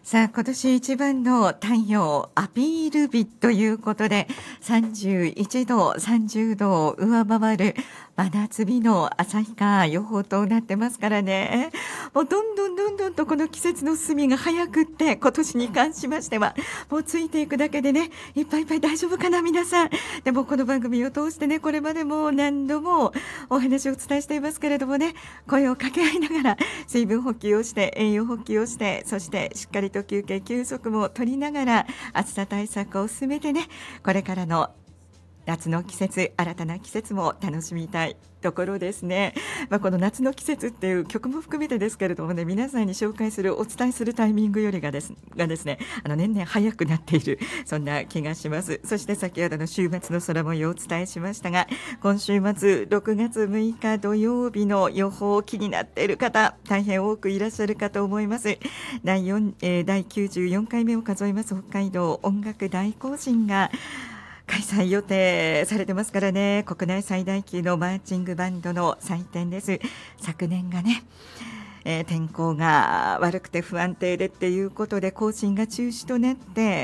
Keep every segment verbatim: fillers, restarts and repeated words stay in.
さあ、今年一番の太陽アピール日ということで、さんじゅういちど、さんじゅうどを上回る真夏日の旭川予報となってますからね。もうどんどんどんどんとこの季節の進みが早くって、今年に関しましては、もうついていくだけでね、いっぱいいっぱい大丈夫かな皆さん。でもこの番組を通してね、これまでも何度もお話をお伝えしていますけれどもね、声を掛け合いながら水分補給をして、栄養補給をして、そしてしっかりと休憩休息も取りながら暑さ対策を進めてね、これからの夏の季節、新たな季節も楽しみたいところですね。まあ、この夏の季節っていう曲も含めてですけれどもね、皆さんに紹介するお伝えするタイミングよりがですがですね、あの年々早くなっている、そんな気がします。そして先ほどの週末の空模様をお伝えしましたが、今週末ろくがつむいか土曜日の予報気になっている方、大変多くいらっしゃるかと思います。第よん、えー、第きゅうじゅうよんかいめを数えます北海道音楽大行進が開催予定されてますからね。国内最大級のマーチングバンドの祭典です。昨年がね、えー天候が悪くて不安定でっていうことで行進が中止となって、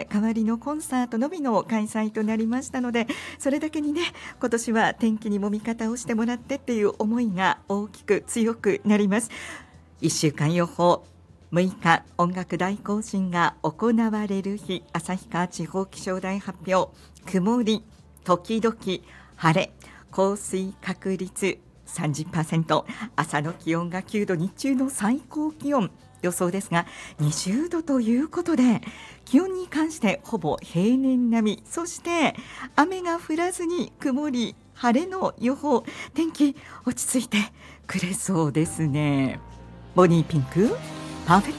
代わりのコンサートのみの開催となりましたので、それだけにね、今年は天気にも味方をしてもらってっていう思いが大きく強くなります。いっしゅうかん予報、むいか音楽大行進が行われる日、旭川地方気象台発表、曇り時々晴れ、降水確率 さんじゅっパーセント、 朝の気温がきゅうど、日中の最高気温予想ですがにじゅうどということで、気温に関してほぼ平年並み、そして雨が降らずに曇り晴れの予報、天気落ち着いてくれそうですね。ボニーピンクパーフェクト